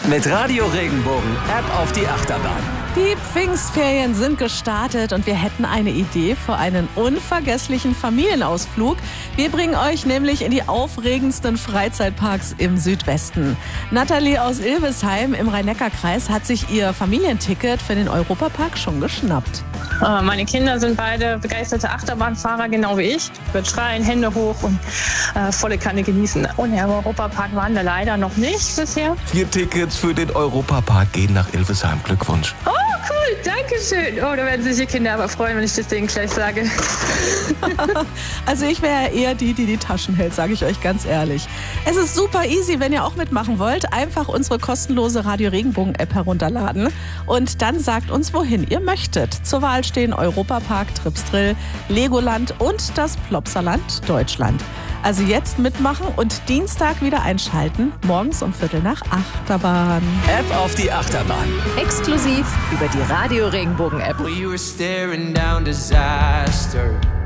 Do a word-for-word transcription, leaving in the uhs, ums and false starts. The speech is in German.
Mit Radio Regenbogen App auf die Achterbahn. Die Pfingstferien sind gestartet und wir hätten eine Idee für einen unvergesslichen Familienausflug. Wir bringen euch nämlich in die aufregendsten Freizeitparks im Südwesten. Nathalie aus Ilvesheim im Rhein-Neckar-Kreis hat sich ihr Familienticket für den Europapark schon geschnappt. Meine Kinder sind beide begeisterte Achterbahnfahrer, genau wie ich. Ich würde schreien, Hände hoch und äh, volle Kanne genießen. Und im Europapark waren wir leider noch nicht bisher. Vier Tickets für den Europapark gehen nach Ilvesheim. Glückwunsch. Oh, cool, danke schön. Oh, da werden sich die Kinder aber freuen, wenn ich das Ding gleich sage. Also ich wäre eher die, die die Taschen hält, sage ich euch ganz ehrlich. Es ist super easy, wenn ihr auch mitmachen wollt. Einfach unsere kostenlose Radio Regenbogen App herunterladen und dann sagt uns, wohin ihr möchtet. Zur Wahl stehen Europapark, Tripsdrill, Legoland und das Plopsaland Deutschland. Also jetzt mitmachen und Dienstag wieder einschalten, morgens um Viertel nach Achterbahn. App auf die Achterbahn. Exklusiv über die Radio Regenbogen App. We were staring down disaster.